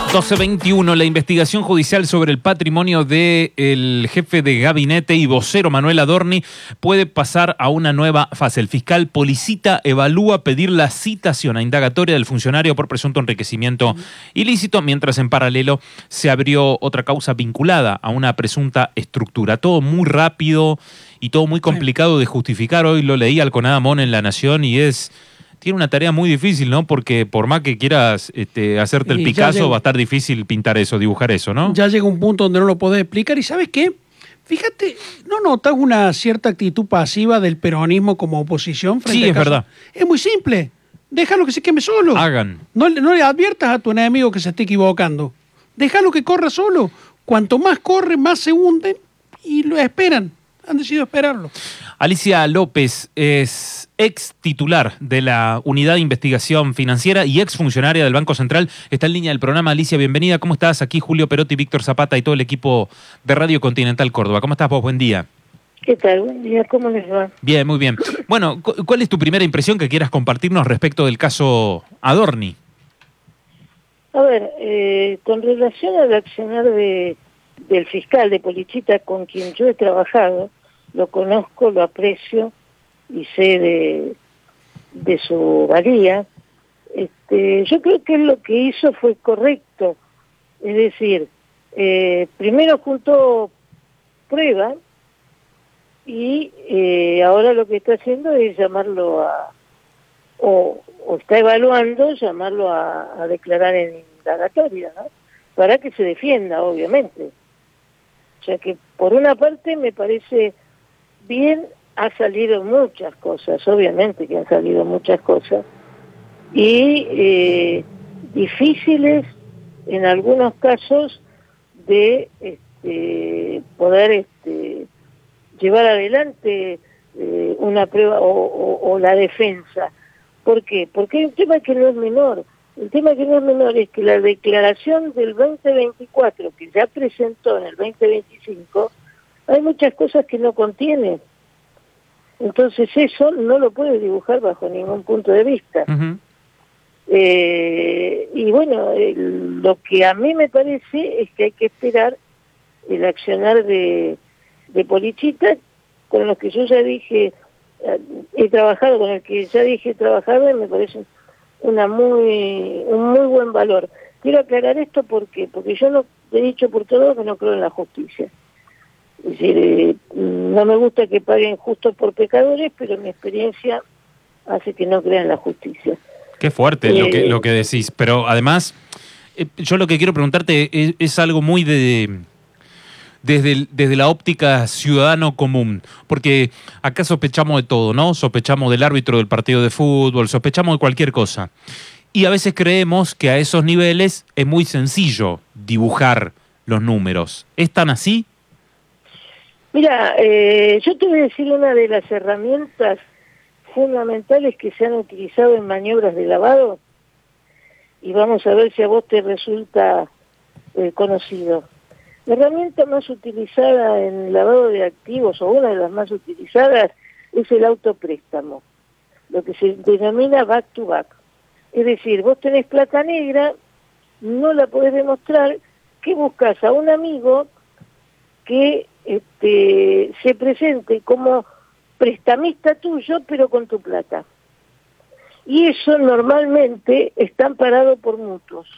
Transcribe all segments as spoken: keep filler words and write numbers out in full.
doce veintiuno, la investigación judicial sobre el patrimonio del jefe de gabinete y vocero Manuel Adorni puede pasar a una nueva fase. El fiscal Policita evalúa pedir la citación a indagatoria del funcionario por presunto enriquecimiento ilícito, mientras en paralelo se abrió otra causa vinculada a una presunta estructura. Todo muy rápido y todo muy complicado de justificar. Hoy lo leí al Conadamón en La Nación y es... Tiene una tarea muy difícil, ¿no? Porque por más que quieras este, hacerte el Y Picasso, llega, va a estar difícil pintar eso, dibujar eso, ¿no? Ya llega un punto donde no lo podés explicar. ¿Y sabes qué? Fíjate, ¿no notas una cierta actitud pasiva del peronismo como oposición frente Sí, a es caso? verdad. Es muy simple. Déjalo que se queme solo. Hagan. No, no le adviertas a tu enemigo que se esté equivocando. Déjalo que corra solo. Cuanto más corre, más se hunden y lo esperan. Han decidido esperarlo. Alicia López es ex titular de la Unidad de Investigación Financiera y ex funcionaria del Banco Central. Está en línea del programa. Alicia, bienvenida. ¿Cómo estás? Aquí Julio Perotti, Víctor Zapata y todo el equipo de Radio Continental Córdoba. ¿Cómo estás vos? Buen día. ¿Qué tal? Buen día. ¿Cómo les va? Bien, muy bien. Bueno, ¿cuál es tu primera impresión que quieras compartirnos respecto del caso Adorni? A ver, eh, con relación al accionar de, del fiscal de Policita, con quien yo he trabajado, lo conozco, lo aprecio y sé de, de su valía. Este, yo creo que lo que hizo fue correcto. Es decir, eh, primero juntó pruebas y eh, ahora lo que está haciendo es llamarlo a, o, o está evaluando llamarlo a, a declarar en indagatoria, ¿no? Para que se defienda, obviamente. O sea que por una parte me parece bien, ha salido muchas cosas, obviamente que han salido muchas cosas, y eh, difíciles en algunos casos de este, poder este, llevar adelante eh, una prueba o, o, o la defensa. ¿Por qué? Porque hay un tema que no es menor. El tema que no es menor es que la declaración del veinte veinticuatro, que ya presentó en el veinte veinticinco, hay muchas cosas que no contiene. Entonces eso no lo puede dibujar bajo ningún punto de vista. Uh-huh. eh, y bueno, el, lo que a mí me parece es que hay que esperar el accionar de, de Policita, con los que yo ya dije, he trabajado, con el que ya dije he trabajado, y me parece una muy un muy buen valor. Quiero aclarar esto porque porque yo no he dicho por todo que no creo en la justicia. Es decir, eh, no me gusta que paguen justos por pecadores, pero mi experiencia hace que no crea en la justicia. Qué fuerte eh, lo que lo que decís, pero además eh, yo lo que quiero preguntarte es, es algo muy de desde el, desde la óptica ciudadano común, porque acá sospechamos de todo, ¿no? Sospechamos del árbitro del partido de fútbol, sospechamos de cualquier cosa, y a veces creemos que a esos niveles es muy sencillo dibujar los números. ¿Es tan así? Mira, eh, yo te voy a decir una de las herramientas fundamentales que se han utilizado en maniobras de lavado, y vamos a ver si a vos te resulta eh, conocido. La herramienta más utilizada en lavado de activos, o una de las más utilizadas, es el autopréstamo, lo que se denomina back to back. Es decir, vos tenés plata negra, no la podés demostrar, que buscas a un amigo que este, se presente como prestamista tuyo, pero con tu plata. Y eso normalmente está amparado por mutuos.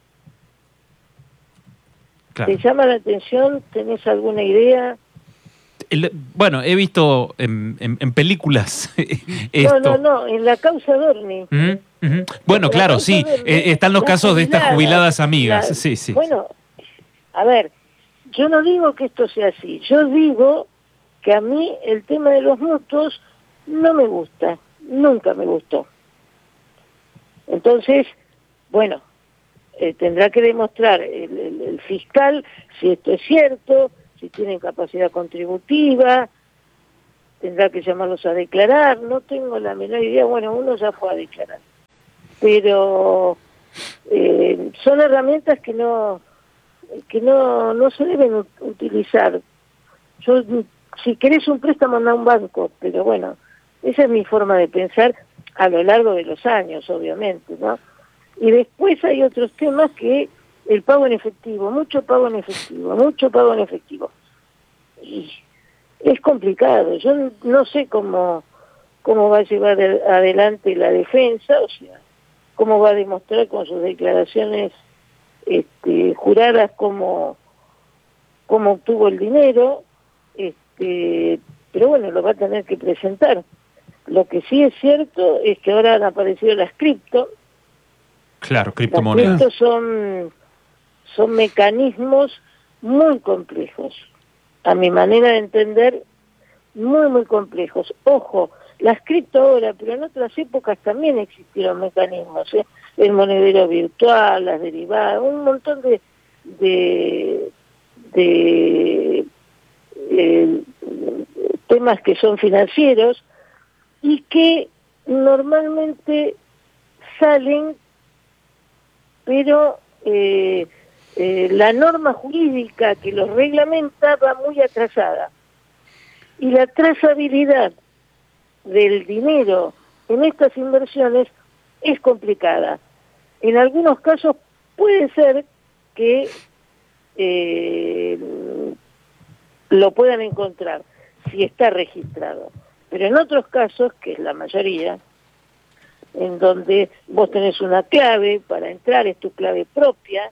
Claro. ¿Te llama la atención? ¿Tenés alguna idea? El, bueno, he visto en, en, en películas esto. No, no, no, en la causa Adorni. Uh-huh, uh-huh. Bueno, claro, sí, Adorni, eh, están los casos jubiladas, de estas jubiladas amigas. La, sí, sí. Bueno, a ver, yo no digo que esto sea así, yo digo que a mí el tema de los mutuos no me gusta, nunca me gustó. Entonces, bueno, eh, tendrá que demostrar el, el, el fiscal si esto es cierto, si tienen capacidad contributiva, tendrá que llamarlos a declarar, no tengo la menor idea, bueno, uno ya fue a declarar. Pero eh, son herramientas que no que no, no se deben utilizar. Yo, si querés un préstamo, anda a un banco, pero bueno, esa es mi forma de pensar a lo largo de los años, obviamente, ¿no? Y después hay otros temas que el pago en efectivo, mucho pago en efectivo, mucho pago en efectivo. Y es complicado, yo no sé cómo, cómo va a llevar adelante la defensa, o sea, cómo va a demostrar con sus declaraciones este, juradas cómo, cómo obtuvo el dinero, este, pero bueno, lo va a tener que presentar. Lo que sí es cierto es que ahora han aparecido las cripto. Claro, Las criptomonedas. cripto son, son mecanismos muy complejos, a mi manera de entender, muy, muy complejos. Ojo, las cripto ahora, pero en otras épocas también existieron mecanismos, ¿eh? El monedero virtual, las derivadas, un montón de, de, de eh, temas que son financieros y que normalmente salen, pero eh, eh, la norma jurídica que los reglamenta va muy atrasada. Y la trazabilidad del dinero en estas inversiones es complicada. En algunos casos puede ser que eh, lo puedan encontrar si está registrado, pero en otros casos, que es la mayoría, en donde vos tenés una clave para entrar, es tu clave propia,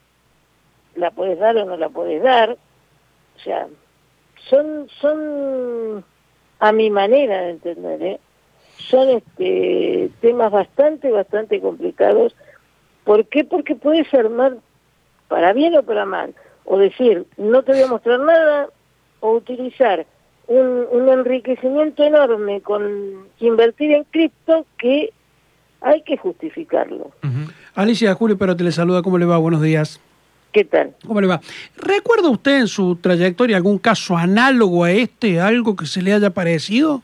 la podés dar o no la podés dar, o sea, son, son a mi manera de entender, ¿eh? son este, temas bastante, bastante complicados. ¿Por qué? Porque puedes armar para bien o para mal, o decir, no te voy a mostrar nada, o utilizar un, un enriquecimiento enorme con invertir en cripto que hay que justificarlo. Uh-huh. Alicia, Julio Pero te le saluda, ¿cómo le va? Buenos días. ¿Qué tal? ¿Cómo le va? ¿Recuerda usted en su trayectoria algún caso análogo a este, algo que se le haya parecido?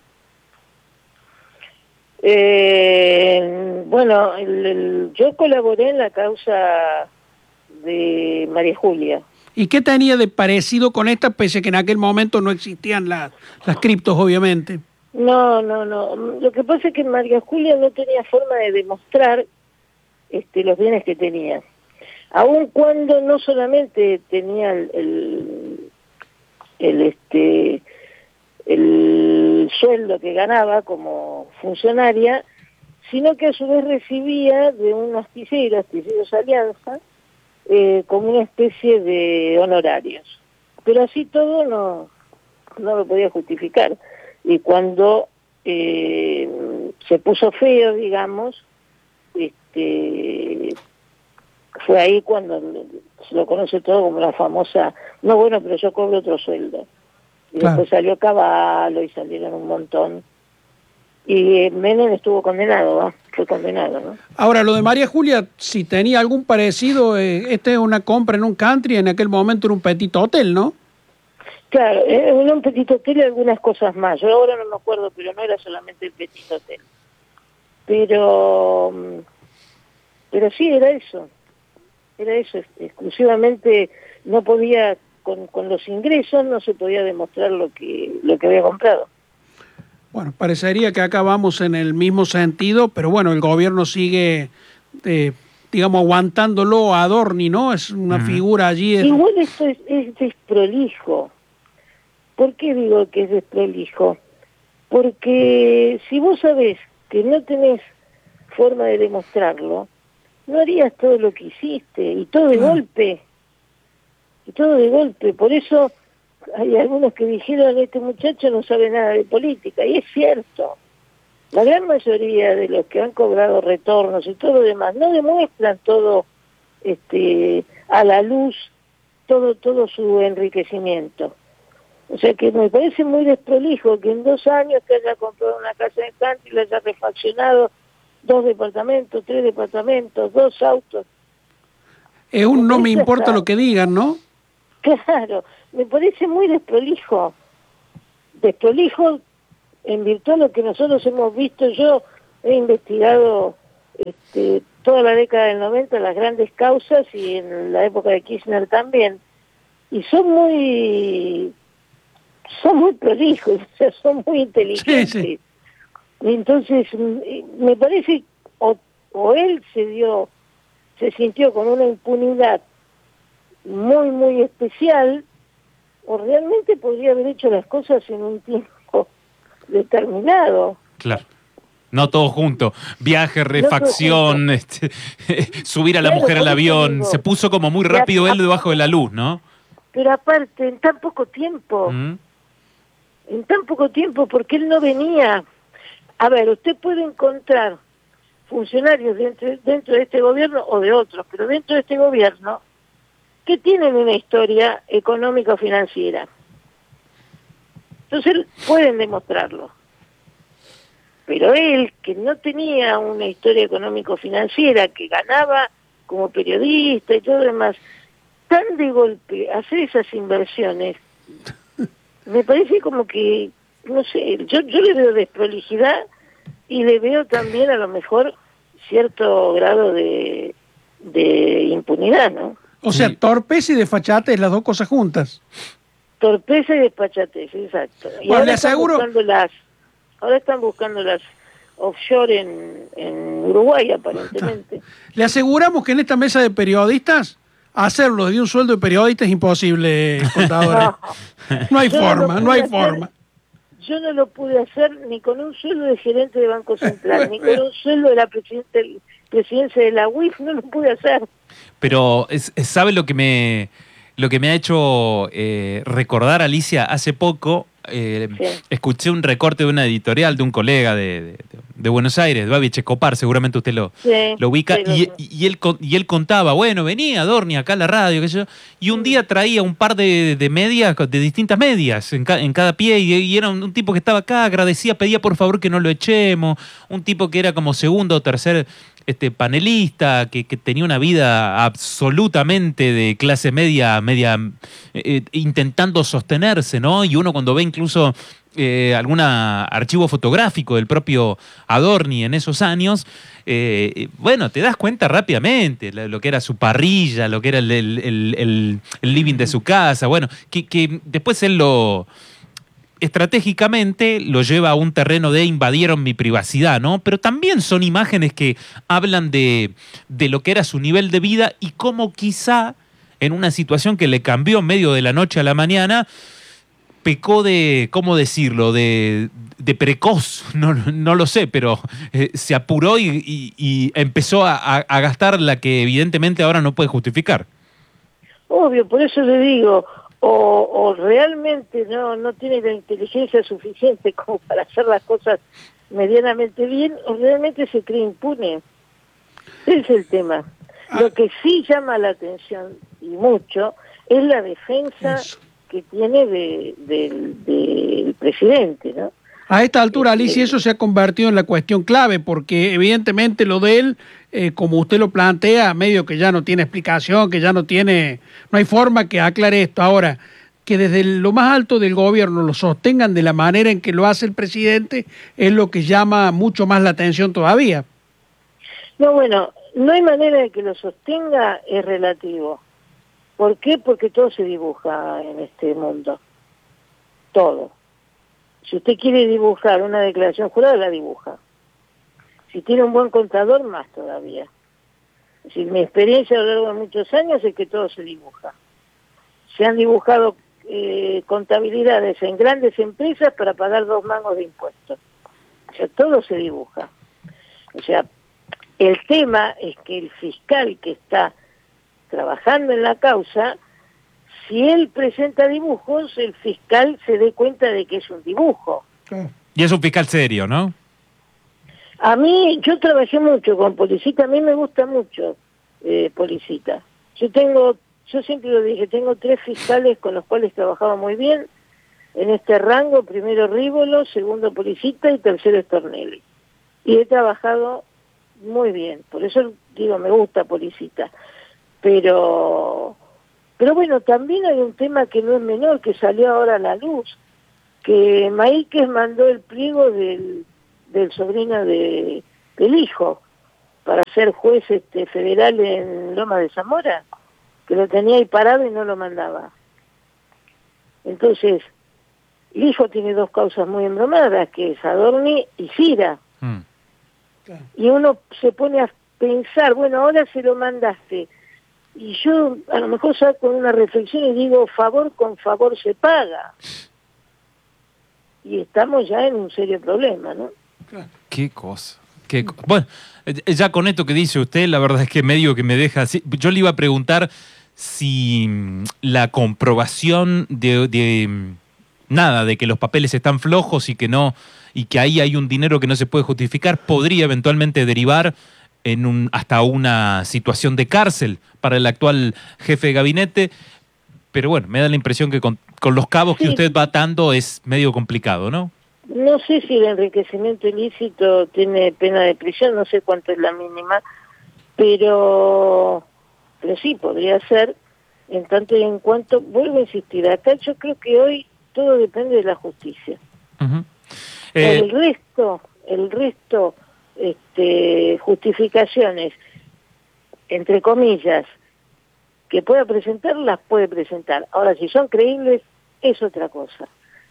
Eh, bueno, el, el, yo colaboré en la causa de María Julia. ¿Y qué tenía de parecido con esta, pese a que en aquel momento no existían las, las criptos, obviamente? No, no, no. Lo que pasa es que María Julia no tenía forma de demostrar este, los bienes que tenía. Aun cuando no solamente tenía el, el, el, este, el sueldo que ganaba como funcionaria, sino que a su vez recibía de un astillero, Astilleros Alianza, eh, como una especie de honorarios. Pero así todo no, no lo podía justificar. Y cuando eh, se puso feo, digamos, este, fue ahí cuando se lo conoce todo como la famosa, no bueno, pero yo cobro otro sueldo. Y claro. Después salió Cavallo y salieron un montón. Y Menem estuvo condenado, ¿eh? Fue condenado, ¿no? Ahora, lo de María Julia, si tenía algún parecido, eh, esta es una compra en un country, en aquel momento era un petit hotel, ¿no? Claro, era un petit hotel y algunas cosas más. Yo ahora no me acuerdo, pero no era solamente el petit hotel. Pero, pero sí, era eso. Era eso, exclusivamente no podía, con, con los ingresos no se podía demostrar lo que, lo que había comprado. Bueno, parecería que acá vamos en el mismo sentido, pero bueno, el gobierno sigue, eh, digamos, aguantándolo a Adorni, ¿no? Es una uh-huh. figura allí. Es... Igual esto es, es desprolijo. ¿Por qué digo que es desprolijo? Porque si vos sabés que no tenés forma de demostrarlo, no harías todo lo que hiciste, y todo de claro. golpe, y todo de golpe. Por eso hay algunos que dijeron, este muchacho no sabe nada de política, y es cierto. La gran mayoría de los que han cobrado retornos y todo lo demás no demuestran todo este a la luz, todo todo su enriquecimiento. O sea que me parece muy desprolijo que en dos años que haya comprado una casa de country y le haya refaccionado dos departamentos, tres departamentos, dos autos. Es un no me importa lo que digan, ¿no? Claro, me parece muy desprolijo. Desprolijo en virtud de lo que nosotros hemos visto. Yo he investigado este, toda la década del noventa, las grandes causas, y en la época de Kirchner también. Y son muy... son muy prolijos, o sea, son muy inteligentes. Sí, sí. Entonces, me parece, o, o él se dio, se sintió con una impunidad muy, muy especial, o realmente podría haber hecho las cosas en un tiempo determinado. Claro. No todo junto. Viaje, refacción, no este, subir a la claro, mujer al por eso avión. digo, Se puso como muy rápido él debajo de la luz, ¿no? Pero aparte, en tan poco tiempo, ¿Mm? en tan poco tiempo, porque él no venía. A ver, usted puede encontrar funcionarios dentro, dentro de este gobierno o de otros, pero dentro de este gobierno, que tienen una historia económica o financiera. Entonces pueden demostrarlo. Pero él, que no tenía una historia económico-financiera, que ganaba como periodista y todo lo demás, tan de golpe hacer esas inversiones, me parece como que, no sé, yo, yo le veo desprolijidad y le veo también a lo mejor cierto grado de, de impunidad, ¿no? O sea, Sí. torpeza y desfachatez, las dos cosas juntas. Torpeza y despachatez, exacto. Y Bueno, ahora le están aseguro- buscando las, ahora están buscando las offshore en, en Uruguay, aparentemente. Le aseguramos que en esta mesa de periodistas, hacerlo de un sueldo de periodista es imposible, contadora. No hay Yo no forma, lo no hay pude hacer. forma. Yo no lo pude hacer ni con un sueldo de gerente de Banco Central, ni con un sueldo de la presidenta, presidencia de la U I F, no lo pude hacer. Pero es- es- ¿sabe lo que me lo que me ha hecho eh, recordar, Alicia? Hace poco eh, Sí. escuché un recorte de una editorial de un colega de, de- de Buenos Aires, Babi Checopar, seguramente usted lo, Sí, lo ubica, sí, lo y, sé. y él, con- y él contaba, bueno, venía Dorni acá a la radio, qué sé yo, y un día traía un par de, de medias, de distintas medias en, ca- en cada pie, y, y era un, un tipo que estaba acá, agradecía, pedía por favor que no lo echemos, un tipo que era como segundo o tercer este panelista, que, que tenía una vida absolutamente de clase media, media eh, eh, intentando sostenerse, ¿no? Y uno cuando ve incluso eh, algún archivo fotográfico del propio Adorni en esos años, eh, bueno, te das cuenta rápidamente lo, lo que era su parrilla, lo que era el, el- el- el- el living de su casa, bueno, que, que después él lo estratégicamente lo lleva a un terreno de invadieron mi privacidad, ¿no? Pero también son imágenes que hablan de, de lo que era su nivel de vida y cómo quizá en una situación que le cambió medio de la noche a la mañana, pecó de, ¿cómo decirlo?, de, de precoz, no, no lo sé, pero eh, se apuró y, y- y empezó a, a- a gastar la que evidentemente ahora no puede justificar. Obvio, por eso le digo, o, o realmente no, no tiene la inteligencia suficiente como para hacer las cosas medianamente bien, o realmente se cree impune. Ese es el tema. Lo que sí llama la atención, y mucho, es la defensa Eso. que tiene de, del del presidente, ¿no? A esta altura, Este- Alicia, eso se ha convertido en la cuestión clave, porque evidentemente lo de él, eh, como usted lo plantea, medio que ya no tiene explicación, que ya no tiene, no hay forma que aclare esto. Ahora, que desde el- lo más alto del gobierno lo sostengan de la manera en que lo hace el presidente, es lo que llama mucho más la atención todavía. No, bueno, no hay manera de que lo sostenga, es relativo. ¿Por qué? Porque todo se dibuja en este mundo. Todo. Si usted quiere dibujar una declaración jurada, la dibuja. Si tiene un buen contador, más todavía. Es decir, mi experiencia a lo largo de muchos años es que todo se dibuja. Se han dibujado eh, contabilidades en grandes empresas para pagar dos mangos de impuestos. O sea, todo se dibuja. O sea, el tema es que el fiscal que está trabajando en la causa, si él presenta dibujos, el fiscal se dé cuenta de que es un dibujo. Y es un fiscal serio, ¿no? A mí, yo trabajé mucho con Policita, a mí me gusta mucho eh, Policita. Yo tengo, yo siempre lo dije, tengo tres fiscales con los cuales trabajaba muy bien en este rango, primero Rívolo, segundo Policita y tercero Stornelli. Y he trabajado muy bien, por eso digo, me gusta Policita. Pero, pero bueno, también hay un tema que no es menor, que salió ahora a la luz, que Maíquez mandó el pliego del, del sobrino de, del hijo para ser juez este, federal en Loma de Zamora, que lo tenía ahí parado y no lo mandaba. Entonces, el hijo tiene dos causas muy embromadas, que es Adorni y Cira. Mm. Y uno se pone a pensar, bueno, ahora se lo mandaste, Y yo a lo mejor saco una reflexión y digo, favor con favor se paga. Y estamos ya en un serio problema, ¿no? Qué cosa. Qué co bueno, ya con esto que dice usted, la verdad es que medio que me deja así. Yo le iba a preguntar si la comprobación de, de nada, de que los papeles están flojos y que no, y que ahí hay un dinero que no se puede justificar, podría eventualmente derivar en un, hasta una situación de cárcel para el actual jefe de gabinete. Pero bueno, me da la impresión que con, con los cabos que sí. usted va atando es medio complicado, ¿no? No sé si el enriquecimiento ilícito tiene pena de prisión, no sé cuánto es la mínima, pero, pero sí, podría ser, en tanto y en cuanto, vuelvo a insistir, acá yo creo que hoy todo depende de la justicia. Uh-huh. eh, el resto, el resto, este, justificaciones, entre comillas, que pueda presentar, las puede presentar. Ahora, si son creíbles, es otra cosa.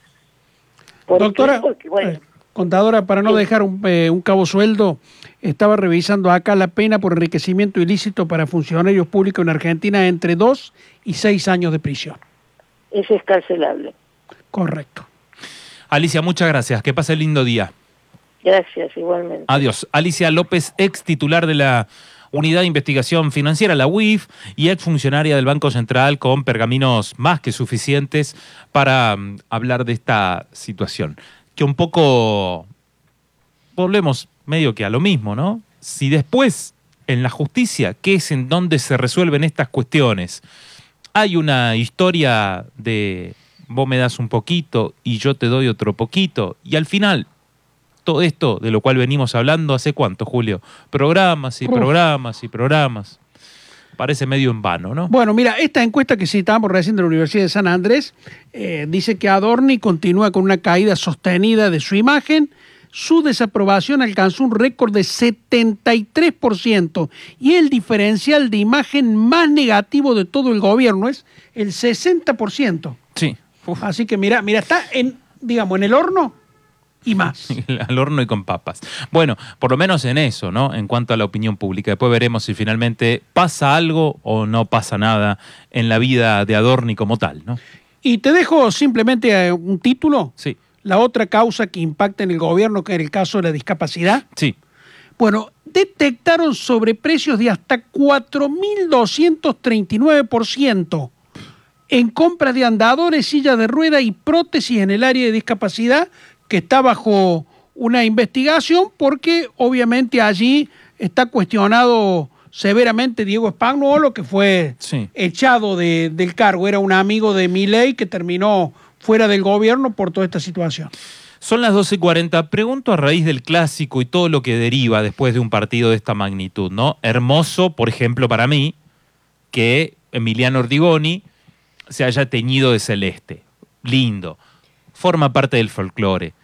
¿Por Doctora, Porque, bueno, eh, contadora, para no sí. dejar un, eh, un cabo sueldo, estaba revisando acá la pena por enriquecimiento ilícito para funcionarios públicos en Argentina entre dos y seis años de prisión. Es escarcelable. Correcto. Alicia, muchas gracias. Que pase lindo día. Gracias, igualmente. Adiós. Alicia López, ex titular de la Unidad de Investigación Financiera, la U I F, y ex funcionaria del Banco Central, con pergaminos más que suficientes para um, hablar de esta situación. Que un poco volvemos medio que a lo mismo, ¿no? Si después en la justicia, que es en donde se resuelven estas cuestiones, hay una historia de vos me das un poquito y yo te doy otro poquito, y al final todo esto de lo cual venimos hablando, ¿hace cuánto, Julio? Programas y Uf. programas y programas. Parece medio en vano, ¿no? Bueno, mira, esta encuesta que citábamos recién de la Universidad de San Andrés eh, dice que Adorni continúa con una caída sostenida de su imagen. Su desaprobación alcanzó un récord de setenta y tres por ciento y el diferencial de imagen más negativo de todo el gobierno es el sesenta por ciento. Sí. Uf. Así que mira, mira, está en, digamos, en el horno y más. Al horno y con papas. Bueno, por lo menos en eso, ¿no? En cuanto a la opinión pública. Después veremos si finalmente pasa algo o no pasa nada en la vida de Adorni como tal, ¿no? Y te dejo simplemente un título. Sí. La otra causa que impacta en el gobierno, que es el caso de la discapacidad. Sí. Bueno, detectaron sobreprecios de hasta cuatro mil doscientos treinta y nueve por ciento en compra de andadores, sillas de rueda y prótesis en el área de discapacidad, que está bajo una investigación porque obviamente allí está cuestionado severamente Diego Spagnuolo, que fue sí. echado de, del cargo. Era un amigo de Milei que terminó fuera del gobierno por toda esta situación. Son las doce y cuarenta. Pregunto a raíz del clásico y todo lo que deriva después de un partido de esta magnitud, ¿no? Hermoso, por ejemplo, para mí, que Emiliano Ordigoni se haya teñido de celeste. Lindo. Forma parte del folclore.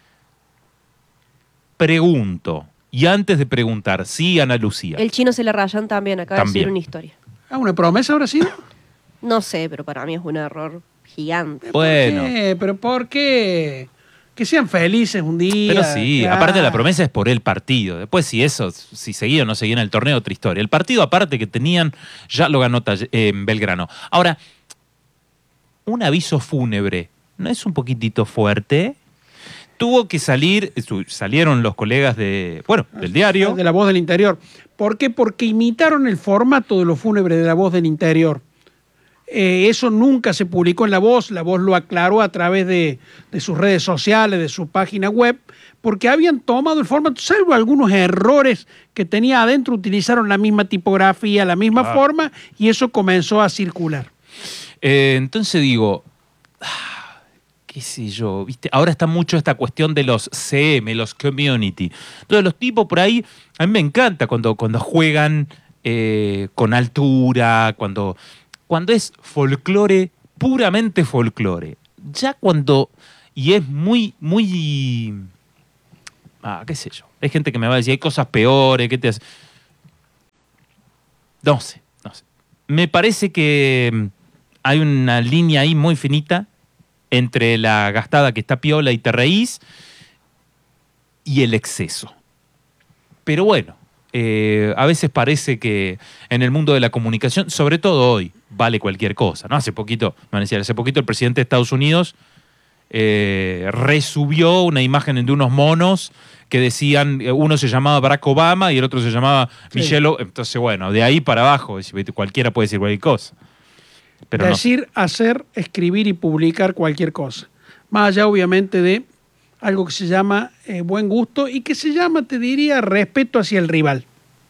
Pregunto, y antes de preguntar, sí, Ana Lucía. El chino se le rayan también, acaba también. de decir una historia. ¿Ah, una promesa ahora sí? No sé, pero para mí es un error gigante. Bueno. ¿Por qué? ¿Pero por qué? Que sean felices un día. Pero sí, claro. Aparte la promesa es por el partido. Después si eso, si seguía o no seguía en el torneo, otra historia. El partido aparte que tenían, ya lo ganó eh, Belgrano. Ahora, un aviso fúnebre, ¿no es un poquitito fuerte? Tuvo que salir, salieron los colegas de, bueno, del diario. De La Voz del Interior. ¿Por qué? Porque imitaron el formato de los fúnebres de La Voz del Interior. Eh, eso nunca se publicó en La Voz, La Voz lo aclaró a través de, de sus redes sociales, de su página web, porque habían tomado el formato, salvo algunos errores que tenía adentro, utilizaron la misma tipografía, la misma ah. forma, y eso comenzó a circular. Eh, entonces digo... qué sé yo, ¿viste? Ahora está mucho esta cuestión de los C M, los community. Entonces los tipos por ahí, a mí me encanta cuando, cuando juegan eh, con altura, cuando, cuando es folclore, puramente folclore. Ya cuando, y es muy, muy, ah, qué sé yo, hay gente que me va a decir, hay cosas peores, ¿qué te hace? No sé, no sé. Me parece que hay una línea ahí muy finita entre la gastada que está piola y te reís y el exceso. Pero bueno, eh, a veces parece que en el mundo de la comunicación, sobre todo hoy, vale cualquier cosa, ¿no? Hace poquito, me decía, hace poquito el presidente de Estados Unidos eh, resubió una imagen de unos monos que decían, uno se llamaba Barack Obama y el otro se llamaba Sí. Michelle Obama. Entonces, bueno, de ahí para abajo, cualquiera puede decir cualquier cosa. Pero Decir, no. hacer, escribir y publicar cualquier cosa. Más allá, obviamente, de algo que se llama eh, buen gusto y que se llama, te diría, respeto hacia el rival.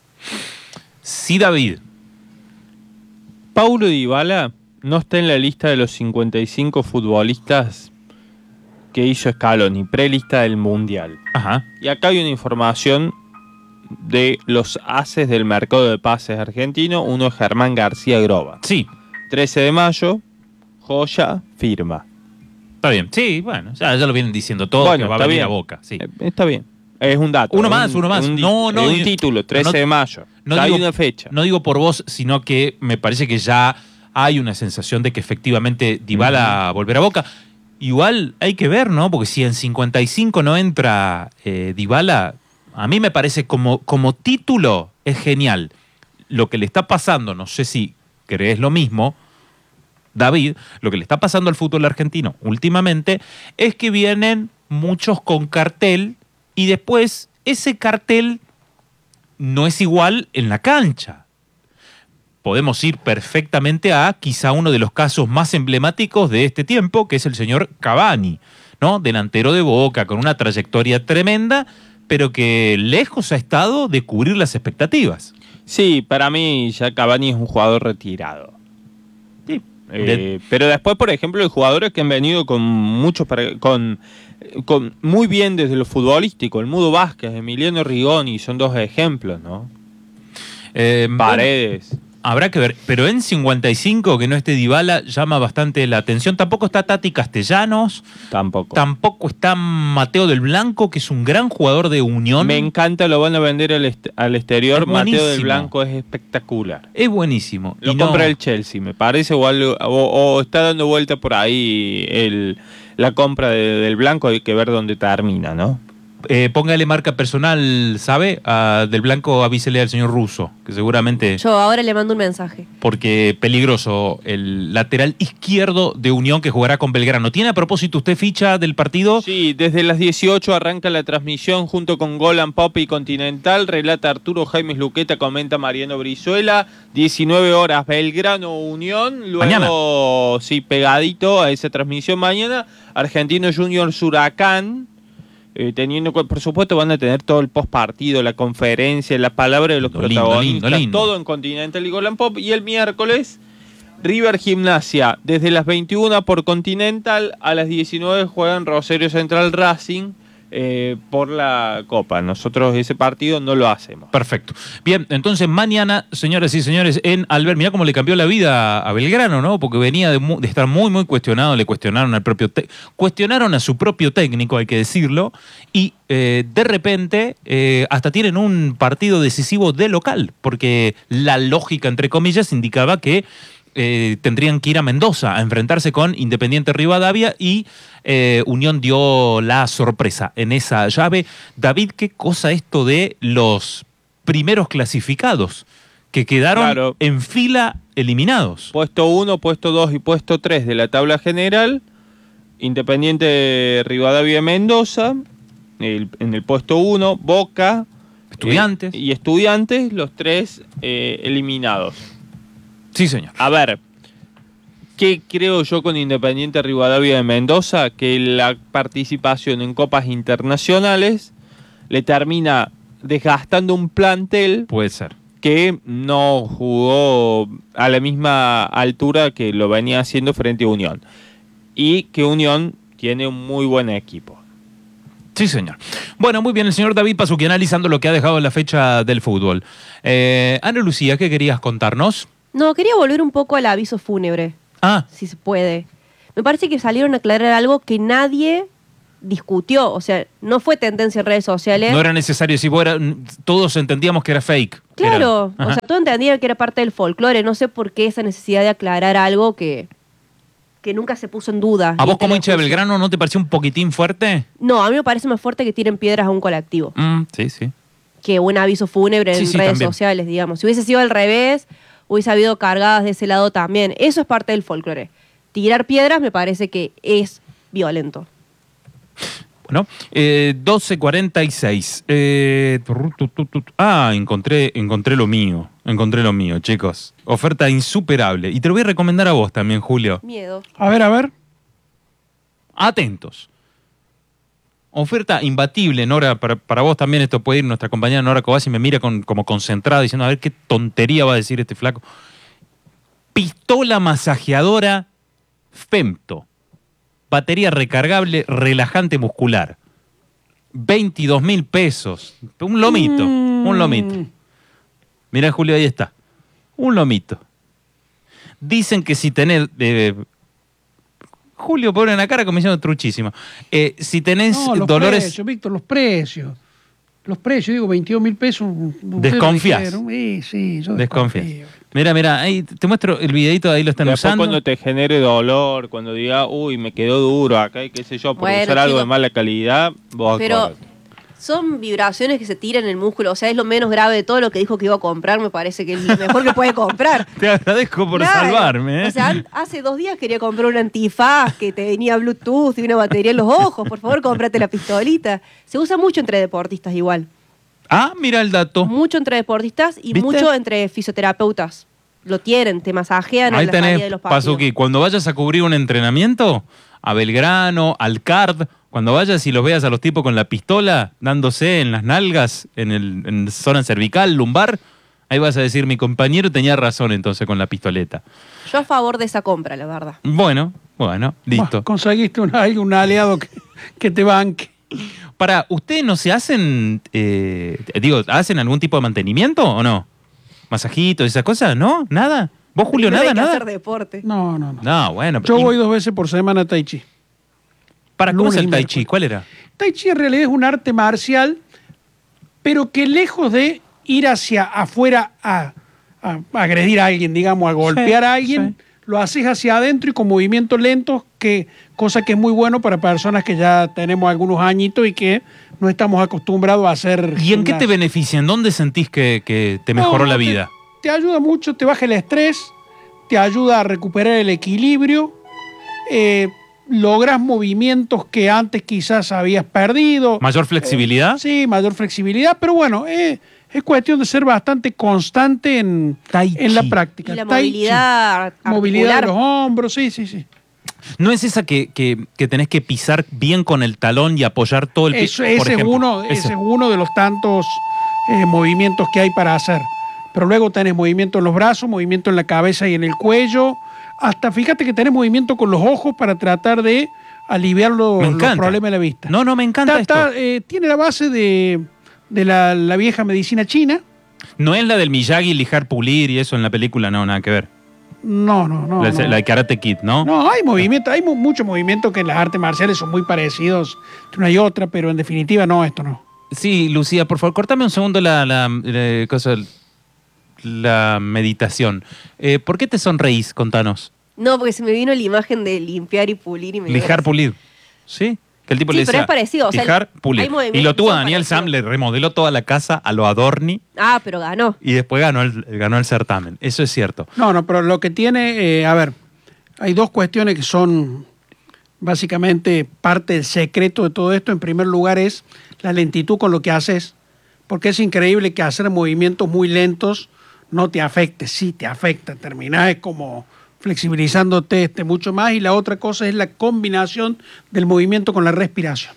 Sí, David. Paulo Dybala no está en la lista de los cincuenta y cinco futbolistas que hizo Scaloni, prelista del Mundial. Ajá. Y acá hay una información de los ases del mercado de pases argentino. Uno es Germán García Groba. Sí. trece de mayo, joya, firma. Está bien. Sí, bueno, ya, ya lo vienen diciendo todo, Bueno, que va a está venir bien. a Boca. Sí. Eh, Está bien. Es un dato. Uno un- más, uno más. Un, di- No, no, un yo- título, trece no- de mayo. No Ya digo, hay una fecha. No digo por vos, sino que me parece que ya hay una sensación de que efectivamente Dybala volverá a Boca. Igual hay que ver, ¿no? Porque si en cincuenta y cinco no entra eh, Dybala, a mí me parece como, como título es genial. Lo que le está pasando, no sé si crees lo mismo, David, lo que le está pasando al fútbol argentino últimamente es que vienen muchos con cartel y después ese cartel no es igual en la cancha. Podemos ir perfectamente a quizá uno de los casos más emblemáticos de este tiempo, que es el señor Cavani, ¿no? Delantero de Boca, con una trayectoria tremenda, pero que lejos ha estado de cubrir las expectativas. Sí, para mí ya Cavani es un jugador retirado. Sí. Eh, De- pero después, por ejemplo, hay jugadores que han venido con muchos para- con, con muy bien desde lo futbolístico. El Mudo Vázquez, Emiliano Rigoni, son dos ejemplos, ¿no? eh, bueno, Paredes. habrá que ver, pero en cincuenta y cinco que no esté Dybala llama bastante la atención. Tampoco está Tati Castellanos, Tampoco. tampoco está Mateo del Blanco, que es un gran jugador de Unión. Me encanta, lo van a vender al, est- al exterior. Es Mateo del buenísimo. Blanco es espectacular. Es buenísimo. Lo Y no- compra el Chelsea, me parece, o, algo- o- o está dando vuelta por ahí el, la compra de- del Blanco. Hay que ver dónde termina, ¿no? Eh, póngale marca personal, ¿sabe? A Del Blanco avísele al señor Russo, que seguramente, Yo ahora le mando un mensaje. porque peligroso, el lateral izquierdo de Unión que jugará con Belgrano. ¿Tiene a propósito usted ficha del partido? Sí, desde las dieciocho arranca la transmisión junto con Golan Pop y Continental. Relata Arturo Jaimes Luqueta, comenta Mariano Brizuela. diecinueve horas Belgrano Unión. Luego, Mañana. sí, pegadito a esa transmisión mañana, Argentino Juniors Huracán. Eh, teniendo, cu- por supuesto, van a tener todo el post partido, la conferencia, la palabra de los Lindo, lindo, protagonistas, lindo, lindo. todo en Continental y Golan Pop. Y el miércoles, River Gimnasia, desde las veintiuna por Continental, a las diecinueve juegan Rosario Central Racing eh, por la Copa. Nosotros ese partido no lo hacemos. Perfecto. Bien, entonces mañana, señoras y señores, en Albert, mirá cómo le cambió la vida a Belgrano, ¿no? Porque venía de, mu- de estar muy, muy cuestionado, le cuestionaron al propio te- cuestionaron a su propio técnico, hay que decirlo, y eh, de repente eh, hasta tienen un partido decisivo de local, porque la lógica, entre comillas, indicaba que eh, tendrían que ir a Mendoza a enfrentarse con Independiente Rivadavia y eh, Unión dio la sorpresa en esa llave. David, qué cosa esto de los primeros clasificados que quedaron Claro. en fila eliminados. Puesto uno, puesto dos y puesto tres de la tabla general. Independiente Rivadavia Mendoza. El- en el puesto uno, Boca. Estudiantes. eh, y Estudiantes, los tres eh, eliminados. Sí, señor. A ver, ¿qué creo yo con Independiente Rivadavia de Mendoza? Que la participación en copas internacionales le termina desgastando un plantel Puede ser. que no jugó a la misma altura que lo venía haciendo frente a Unión. Y que Unión tiene un muy buen equipo. Sí, señor. Bueno, muy bien, el señor David Pasuqui analizando lo que ha dejado en la fecha del fútbol. Eh, Ana Lucía, ¿qué querías contarnos? No, quería volver un poco al aviso fúnebre, Ah, si se puede. Me parece que salieron a aclarar algo que nadie discutió. O sea, no fue tendencia en redes sociales. no era necesario decir, bueno, era- todos entendíamos que era fake. Claro, Era- o Ajá. sea, todos entendían que era parte del folclore. No sé por qué esa necesidad de aclarar algo que, que nunca se puso en duda. ¿A Y vos que como lo hincha de puso- Belgrano no te pareció un poquitín fuerte? No, a mí me parece más fuerte que tiren piedras a un colectivo. Mm, sí, sí. que un aviso fúnebre en Sí, sí, redes también. sociales, digamos. Si hubiese sido al revés, hubiese habido cargadas de ese lado también. Eso es parte del folclore. Tirar piedras me parece que es violento. Bueno, eh, doce cuarenta y seis. Eh, tu, tu, tu, tu. Ah, encontré, encontré lo mío. Encontré lo mío, chicos. Oferta insuperable. Y te lo voy a recomendar a vos también, Julio. Miedo. A ver, a ver. Atentos. Oferta imbatible, Nora, para, para vos también esto puede ir. Nuestra compañera Nora Cobasi me mira con, como concentrada diciendo, a ver qué tontería va a decir este flaco. Pistola masajeadora Femto. Batería recargable, relajante muscular. veintidós mil pesos. Un lomito, Mm. un lomito. Mirá, Julio, ahí está. Un lomito. Dicen que si tenés... eh, Julio pone una cara como diciendo truchísimo. Eh, si tenés No, los dolores... precios, Víctor, los precios. Los precios, digo, veintidós mil pesos. ustedes Desconfías. dijeron. Sí, sí, yo Desconfías. desconfío. Mira, mira, ahí te muestro el videito, ahí lo están Después usando. cuando te genere dolor, cuando diga, uy, me quedó duro acá y qué sé yo, por Bueno, usar algo chicos, de mala calidad, vos Pero acordate. son vibraciones que se tiran en el músculo. O sea, es lo menos grave de todo lo que dijo que iba a comprar. Me parece que es lo mejor que puede comprar. Te agradezco por Claro. salvarme. ¿eh? O sea, hace dos días quería comprar un antifaz que te venía Bluetooth y una batería en los ojos. Por favor, cómprate la pistolita. Se usa mucho entre deportistas igual. Ah, mira el dato. Mucho entre deportistas y ¿Viste? mucho entre fisioterapeutas. Lo tienen, te masajean Ahí en la salida de tenés, los partidos. Pazuki, cuando vayas a cubrir un entrenamiento, a Belgrano, al C A R D, cuando vayas y los veas a los tipos con la pistola dándose en las nalgas, en, el, en zona cervical, lumbar, ahí vas a decir, mi compañero tenía razón entonces con la pistoleta. Yo a favor de esa compra, la verdad. Bueno, bueno, listo. Bueno, conseguiste un, un aliado que, que te banque. Para, ¿ustedes no se hacen, eh, digo, hacen algún tipo de mantenimiento o no? ¿Masajitos, esas cosas? ¿No? ¿Nada? ¿Vos, Julio, Primero nada, hay que nada? hacer deporte. No, no, no. No, bueno. Yo y- voy dos veces por semana a Tai Chi. ¿Para cómo es lunes el y tai miércoles. chi? ¿Cuál era? Tai Chi en realidad es un arte marcial, pero que lejos de ir hacia afuera a, a agredir a alguien, digamos, a golpear a alguien, sí. lo haces hacia adentro y con movimientos lentos, que, cosa que es muy bueno para personas que ya tenemos algunos añitos y que no estamos acostumbrados a hacer. ¿Y en qué te gimnasia. beneficia? ¿En dónde sentís que, que te mejoró No, la te- vida? Te, ayuda mucho, te baja el estrés, te ayuda a recuperar el equilibrio, eh, logras movimientos que antes quizás habías perdido. ¿Mayor flexibilidad? Sí, mayor flexibilidad, pero bueno, eh, es cuestión de ser bastante constante en, Tai en la chi. práctica. Y la Tai chi. movilidad articular. Movilidad de los hombros, sí, sí, sí. ¿No es esa que, que, que tenés que pisar bien con el talón y apoyar todo el pie? Eso, por ese, es ejemplo? uno, Ese. ese es uno de los tantos eh, movimientos que hay para hacer. Pero luego tenés movimiento en los brazos, movimiento en la cabeza y en el cuello. Hasta fíjate que tenés movimiento con los ojos para tratar de aliviar los, Me los encanta. problemas de la vista. No, no, me encanta Está- esto. está, eh, tiene la base de, de la, la vieja medicina china. No es la del Miyagi, lijar, pulir y eso en la película, no, nada que ver. No, no, no. la, no. la de Karate Kid, ¿no? No, hay movimiento, hay mu- mucho movimiento que en las artes marciales son muy parecidos entre una y otra, pero en definitiva no, esto no. Sí, Lucía, por favor, cortame un segundo la, la, la cosa, la meditación. Eh, ¿Por qué te sonreís? Contanos. No, porque se me vino la imagen de limpiar y pulir y me dio Lijar, gracia. pulir. ¿Sí? Que el tipo Sí, le pero decía, es parecido, o sea, lijar, hay pulir. movimientos Y lo tuvo que son Daniel parecidos. Sam, le remodeló toda la casa a lo Adorni Ah, pero ganó. y después ganó el, ganó el certamen. Eso es cierto. No, no, pero lo que tiene, eh, a ver, hay dos cuestiones que son básicamente parte del secreto de todo esto. En primer lugar es la lentitud con lo que haces, porque es increíble que hacer movimientos muy lentos no te afecte, sí te afecta, terminás como flexibilizándote este mucho más, y la otra cosa es la combinación del movimiento con la respiración.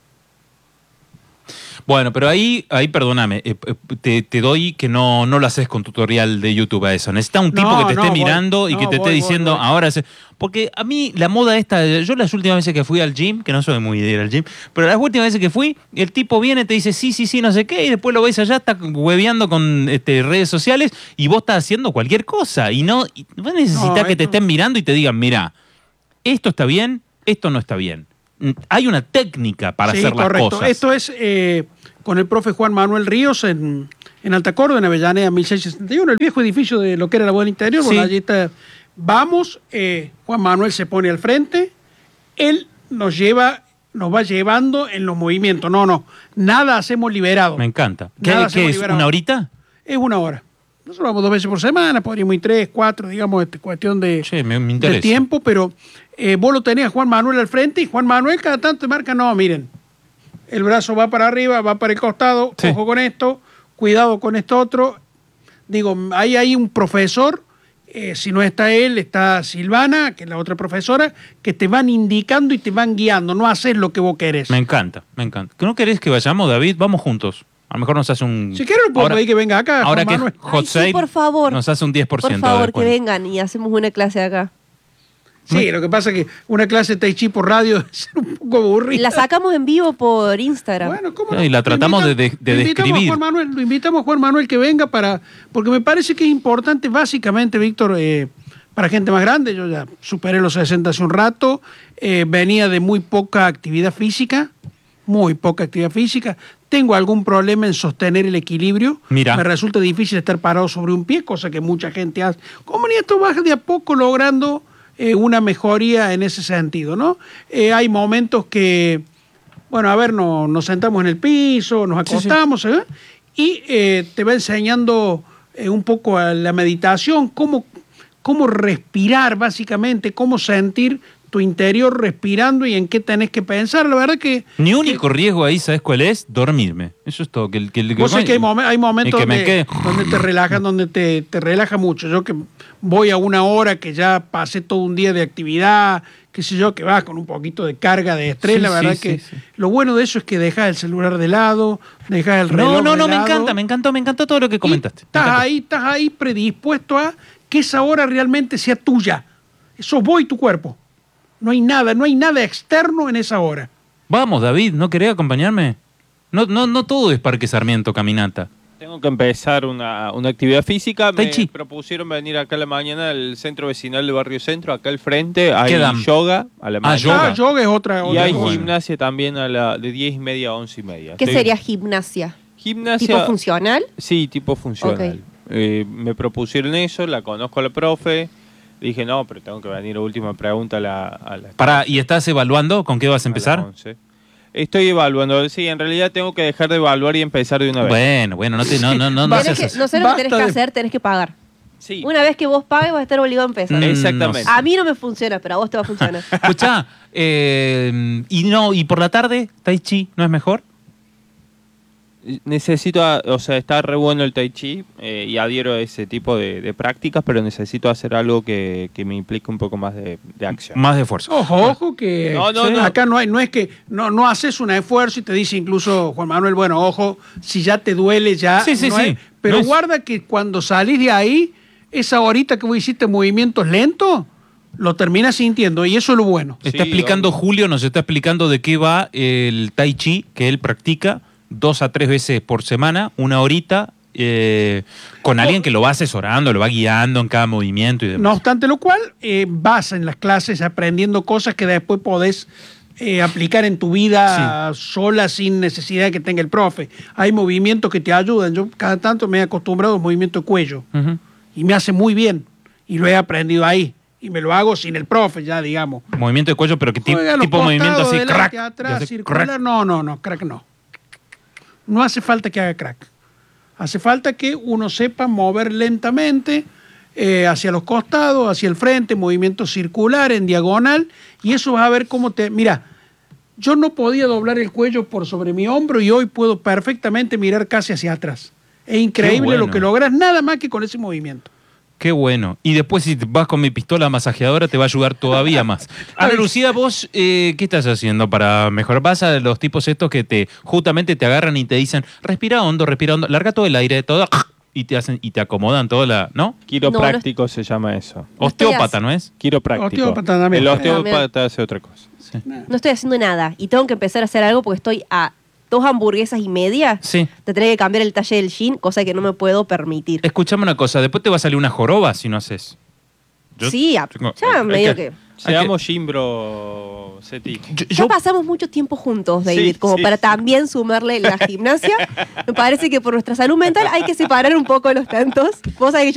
Bueno, pero ahí, ahí perdóname, eh, eh, te, te doy que no, no lo haces con tutorial de YouTube a eso. Necesita un tipo No, que te esté no, voy. mirando y No, que te voy, esté voy, diciendo, voy. ahora se... Porque a mí la moda esta, yo las últimas veces que fui al gym, que no soy muy de ir al gym, pero las últimas veces que fui, el tipo viene, te dice sí, sí, sí, no sé qué, y después lo ves allá, está hueveando con este, redes sociales y vos estás haciendo cualquier cosa. Y no, y vos necesitas No, que te esto- estén mirando y te digan, mira, esto está bien, esto no está bien. Mm, Hay una técnica para Sí, hacer las correcto. cosas. Esto es eh, con el profe Juan Manuel Ríos en, en Alta Córdoba, en Avellaneda mil seiscientos sesenta y uno, el viejo edificio de lo que era la Buena Interior. Sí. Bueno, allí está. Vamos, eh, Juan Manuel se pone al frente, él nos lleva nos va llevando en los movimientos. No, no, nada hacemos liberado. Me encanta. ¿Qué, Nada qué hacemos es? liberado. ¿Una horita? Es una hora. Nosotros vamos dos veces por semana, podríamos ir tres, cuatro, digamos, este, cuestión de, Sí, me, me de interesa. tiempo, pero eh, vos lo tenés a Juan Manuel al frente y Juan Manuel cada tanto te marca, no, miren, el brazo va para arriba, va para el costado, Sí. ojo con esto, cuidado con esto otro. Digo, ahí hay un profesor, eh, si no está él, está Silvana, que es la otra profesora, que te van indicando y te van guiando, no haces lo que vos querés. Me encanta, me encanta. ¿No querés que vayamos, David? Vamos juntos. A lo mejor nos hace un... Si quieres, lo puedo pedir que venga acá, Ahora Juan que Manuel. Hot Ay, sí, Sale por favor. nos hace un diez por Por ciento de favor, que descuento. vengan y hacemos una clase acá. Sí, lo que pasa es que una clase de Tai Chi por radio es un poco aburrida. La sacamos en vivo por Instagram. Bueno, ¿cómo No, y la Lo tratamos de- invitamos- de- de lo invitamos a describir. Juan Manuel, lo invitamos a Juan Manuel que venga para... Porque me parece que es importante, básicamente, Víctor, eh, para gente más grande. Yo ya superé los sesenta hace un rato. eh, venía de muy poca actividad física. Muy poca actividad física. Tengo algún problema en sostener el equilibrio. Mira. Me resulta difícil estar parado sobre un pie, cosa que mucha gente hace. Como esto vas de a poco logrando eh, una mejoría en ese sentido, ¿no? Eh, hay momentos que, bueno, a ver, no, nos sentamos en el piso, nos Sí, sí. acostamos, ¿eh? y eh, te va enseñando eh, un poco a la meditación, cómo, cómo respirar básicamente, cómo sentir tu interior respirando y en qué tenés que pensar. La verdad que... Mi único riesgo ahí, ¿sabes cuál es? Dormirme. Eso es todo. Que, el- que, el- Vos sabés que hay, momen- hay momentos y que me donde, quede- donde te relajan, donde te, te relaja mucho. Yo que voy a una hora que ya pasé todo un día de actividad, qué sé yo, que vas con un poquito de carga de estrés, Sí, la sí, verdad sí, que sí. lo bueno de eso es que dejas el celular de lado, dejas el reloj No, no, de no, me lado, encanta, me encantó, me encantó todo lo que y comentaste. Me Estás encantó. ahí, estás ahí predispuesto a que esa hora realmente sea tuya. Eso vos y tu cuerpo. No hay nada, no hay nada externo en esa hora. Vamos, David, ¿no querés acompañarme? No, no, no todo es Parque Sarmiento, caminata. Tengo que empezar una, una actividad física. Me Tai chi. propusieron venir acá a la mañana al centro vecinal de Barrio Centro, acá al frente. Hay ¿Qué dan? yoga a la Ah, mañana. yoga. Ah, yoga es otra. Y otra hay cosa. gimnasia también a la de diez y media a once y media. ¿Qué Estoy- sería gimnasia? Gimnasia. ¿Tipo funcional? Sí, tipo funcional. Ok. Eh, me propusieron eso, la conozco a la profe. Dije, no, pero tengo que venir a última pregunta a la... A la Pará, ¿y estás evaluando con qué vas a a empezar? las once. Estoy evaluando. Sí, en realidad tengo que dejar de evaluar y empezar de una vez. Bueno, bueno, no te, no, no, no, no Tenés seas Tenés así. que, no sé lo que tenés Basta que de- hacer, tenés que pagar. Sí. Una vez que vos pagues vas a estar obligado a empezar. Mm, Exactamente. no sé. A mí no me funciona, pero a vos te va a funcionar. Escuchá, eh, y no, y por la tarde, Tai Chi, ¿no es mejor? Necesito, a- o sea, está re bueno el tai chi eh, y adhiero a ese tipo de, de prácticas, pero necesito hacer algo que, que me implique un poco más de, de acción. Más de esfuerzo. Ojo, ojo, que No, no, sí, no. acá no hay, no es que no, no haces un esfuerzo y te dice incluso Juan Manuel, bueno, ojo, si ya te duele ya. Sí, sí, no sí. es- pero No es- guarda que cuando salís de ahí, esa horita que vos hiciste movimientos lentos, lo terminas sintiendo y eso es lo bueno. Está Sí, explicando obvio. Julio, nos está explicando de qué va el Tai Chi que él practica dos a tres veces por semana, una horita, eh, con alguien que lo va asesorando, lo va guiando en cada movimiento y No demás. obstante lo cual, eh, vas en las clases aprendiendo cosas que después podés eh, aplicar en tu vida sola sin necesidad de que tenga el profe. Hay movimientos que te ayudan. Yo cada tanto me he acostumbrado a un movimiento de cuello Ujú. y me hace muy bien y lo he aprendido ahí y me lo hago sin el profe ya, digamos. Movimiento de cuello, pero que ti- Juega a los tipo movimiento costados, así, delante, crack. atrás, y hace circular. crack. No, no, no, crack no. No hace falta que haga crack. Hace falta que uno sepa mover lentamente eh, hacia los costados, hacia el frente, movimiento circular, en diagonal, y eso vas a ver cómo te... Mira, yo no podía doblar el cuello por sobre mi hombro y hoy puedo perfectamente mirar casi hacia atrás. Es increíble bueno. lo que logras nada más que con ese movimiento. Qué bueno. Y después si vas con mi pistola masajeadora te va a ayudar todavía más. Ana Lucía, vos, eh, ¿qué estás haciendo para mejorar? Vas a los tipos estos que te justamente te agarran y te dicen, respira hondo, respira hondo, larga todo el aire, todo, y te hacen y te acomodan toda la, ¿no? Quiropráctico se llama eso. No estoy Osteópata, así. ¿no es? Quiropráctico. Osteópata también. El Ah, osteópata hace otra cosa. Sí. No estoy haciendo nada y tengo que empezar a hacer algo porque estoy a dos hamburguesas y media Sí. de tener que cambiar el talle del jean, cosa que no me puedo permitir. Escuchame una cosa, después te va a salir una joroba si no haces. Yo sí, a- tengo- ya hay medio que- que... Seamos Jimbro Seti. Yo- Ya yo- pasamos mucho tiempo juntos, David, Sí, como sí, para sí. también sumarle la gimnasia. Me parece que por nuestra salud mental hay que separar un poco los tantos. Vos sabés que yo